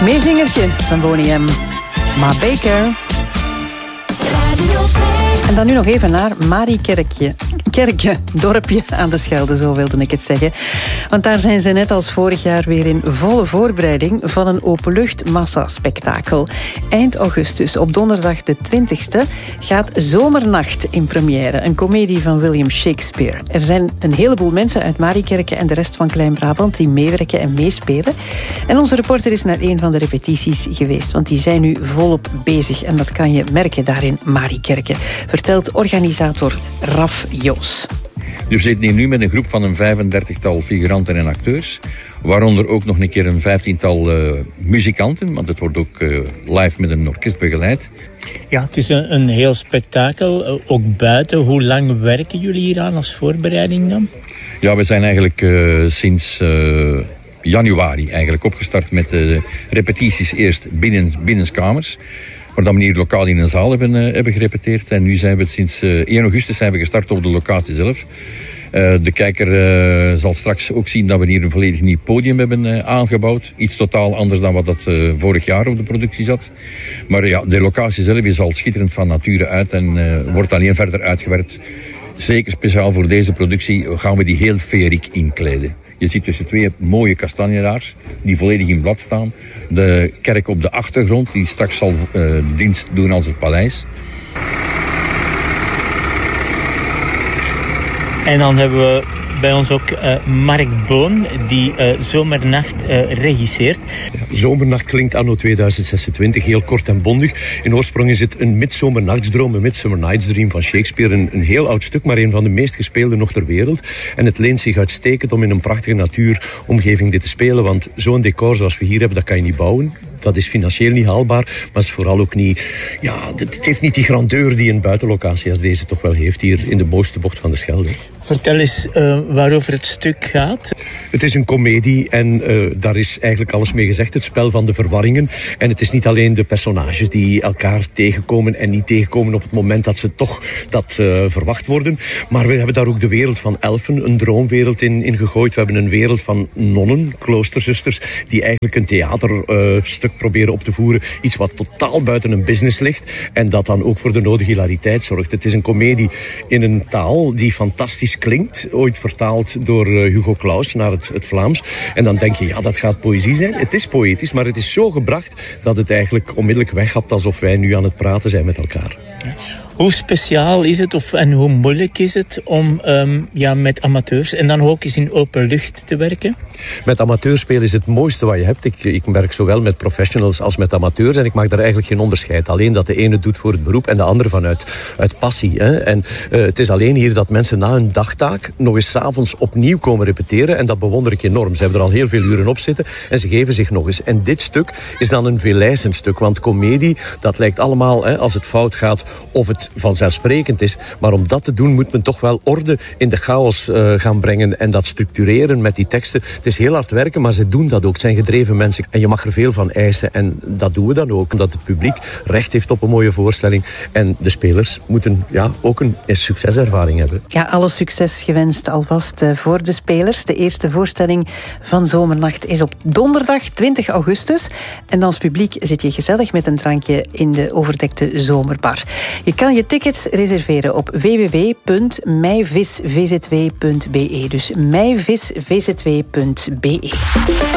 Meezingertje van Boney M. Ma Baker. En dan nu nog even naar Mariekerke, dorpje aan de Schelde, zo wilde ik het zeggen. Want daar zijn ze net als vorig jaar weer in volle voorbereiding van een openlucht-massaspectakel. Eind augustus, op donderdag de 20e, gaat Zomernacht in première. Een komedie van William Shakespeare. Er zijn een heleboel mensen uit Mariekerke en de rest van Klein-Brabant die meewerken en meespelen. En onze reporter is naar een van de repetities geweest, want die zijn nu volop bezig. En dat kan je merken daar in Mariekerke, vertelt organisator Raf Joos. We zitten hier nu met een groep van een 35-tal figuranten en acteurs. Waaronder ook nog een keer een 15-tal muzikanten, want het wordt ook live met een orkest begeleid. Ja, het is een heel spektakel, ook buiten. Hoe lang werken jullie hier aan als voorbereiding dan? Ja, we zijn eigenlijk sinds januari eigenlijk opgestart met repetities eerst binnenskamers. Waar we hier lokaal in een zaal hebben gerepeteerd. En nu zijn we sinds 1 augustus zijn we gestart op de locatie zelf. De kijker zal straks ook zien dat we hier een volledig nieuw podium hebben aangebouwd. Iets totaal anders dan wat dat vorig jaar op de productie zat. Maar ja, de locatie zelf is al schitterend van nature uit en wordt alleen verder uitgewerkt. Zeker speciaal voor deze productie gaan we die heel feeriek inkleden. Je ziet tussen 2 mooie kastanjedaars die volledig in blad staan. De kerk op de achtergrond die straks zal dienst doen als het paleis. En dan hebben we bij ons ook Mark Boon, die Zomernacht regisseert. Ja, Zomernacht klinkt anno 2026 heel kort en bondig. In oorsprong is het een Midsomernachtsdroom, een Midsummer Night's Dream van Shakespeare. Een heel oud stuk, maar een van de meest gespeelde nog ter wereld. En het leent zich uitstekend om in een prachtige natuuromgeving dit te spelen. Want zo'n decor zoals we hier hebben, dat kan je niet bouwen. Dat is financieel niet haalbaar, maar het is vooral ook niet... Ja, het heeft niet die grandeur die een buitenlocatie als deze toch wel heeft hier in de bovenste bocht van de Schelde. Vertel eens waarover het stuk gaat. Het is een komedie en daar is eigenlijk alles mee gezegd. Het spel van de verwarringen. En het is niet alleen de personages die elkaar tegenkomen en niet tegenkomen op het moment dat ze toch verwacht worden. Maar we hebben daar ook de wereld van elfen, een droomwereld in gegooid. We hebben een wereld van nonnen, kloosterzusters, die eigenlijk een theaterstuk proberen op te voeren. Iets wat totaal buiten een business ligt en dat dan ook voor de nodige hilariteit zorgt. Het is een komedie in een taal die fantastisch klinkt. Ooit vertaald door Hugo Claus naar het Vlaams. En dan denk je, ja, dat gaat poëzie zijn. Het is poëtisch, maar het is zo gebracht dat het eigenlijk onmiddellijk weggapt alsof wij nu aan het praten zijn met elkaar. Hoe speciaal is het en hoe moeilijk is het om met amateurs en dan ook eens in open lucht te werken? Met amateurspelen is het mooiste wat je hebt. Ik werk zowel met professionals als met amateurs en ik maak daar eigenlijk geen onderscheid. Alleen dat de ene doet voor het beroep en de andere vanuit passie. Hè. En het is alleen hier dat mensen na hun dagtaak nog eens 's avonds opnieuw komen repeteren en dat bewonder ik enorm. Ze hebben er al heel veel uren op zitten en ze geven zich nog eens. En dit stuk is dan een veelijzend stuk, want komedie, dat lijkt allemaal, als het fout gaat, of het vanzelfsprekend is. Maar om dat te doen moet men toch wel orde in de chaos gaan brengen en dat structureren met die teksten. Het is heel hard werken, maar ze doen dat ook. Het zijn gedreven mensen en je mag er veel van eisen en dat doen we dan ook. Omdat het publiek recht heeft op een mooie voorstelling en de spelers moeten ook een succeservaring hebben. Ja, alle succes gewenst alvast voor de spelers. De eerste voorstelling van Zomernacht is op donderdag 20 augustus. En als publiek zit je gezellig met een drankje in de overdekte zomerbar. Je kan je tickets reserveren op www.mijvisvzw.be. Dus mijvisvzw.be.